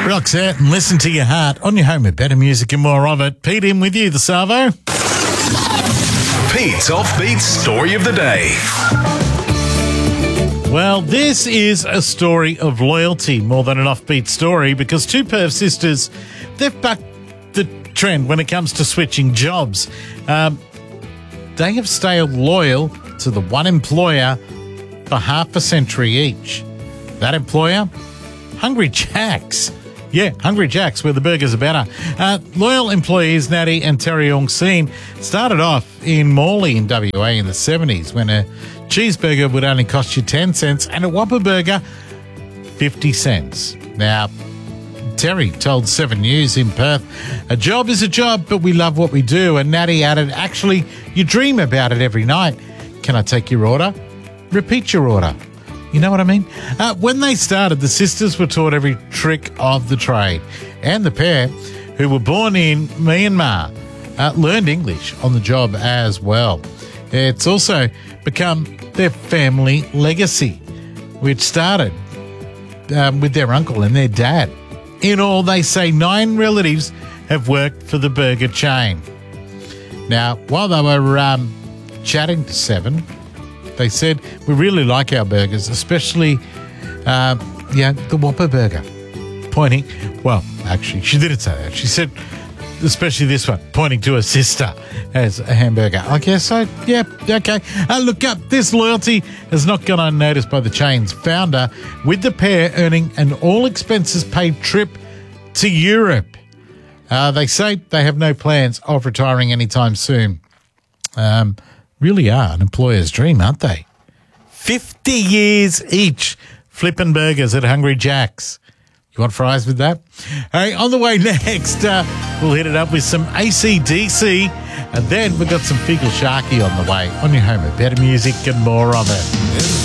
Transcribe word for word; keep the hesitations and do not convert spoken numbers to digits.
Roxette and Listen to Your Heart on your home with better music and more of it. Pete in with you, the Savo. Pete's Offbeat Story of the Day. Well, this is a story of loyalty more than an offbeat story because two Perth sisters, they've bucked the trend when it comes to switching jobs. Um, they have stayed loyal to the one employer for half a century each. That employer? Hungry Jack's. Yeah, Hungry Jack's, where the burgers are better. Uh, loyal employees Natty and Terry Ong Seen started off in Morley in W A in the seventies when a cheeseburger would only cost you ten cents and a Whopper burger fifty cents. Now, Terry told Seven News in Perth, a job is a job, but we love what we do. And Natty added, actually, you dream about it every night. Can I take your order? Repeat your order. You know what I mean? Uh, when they started, the sisters were taught every trick of the trade. And the pair, who were born in Myanmar, uh, learned English on the job as well. It's also become their family legacy, which started um, with their uncle and their dad. In all, they say nine relatives have worked for the burger chain. Now, while they were um, chatting to Seven, they said, we really like our burgers, especially, uh, yeah, the Whopper burger. Pointing, well, actually, she didn't say that. She said, especially this one, pointing to her sister as a hamburger. I guess so. Yeah, okay. Uh, look up, this loyalty has not gone unnoticed by the chain's founder, with the pair earning an all-expenses-paid trip to Europe. Uh, they say they have no plans of retiring anytime soon. Um, really are an employer's dream, aren't they? fifty years each flipping burgers at Hungry Jack's. You want fries with that? All right, on the way next, uh, we'll hit it up with some A C D C, and then we've got some Fecal Sharky on the way on your home with better music and more of it.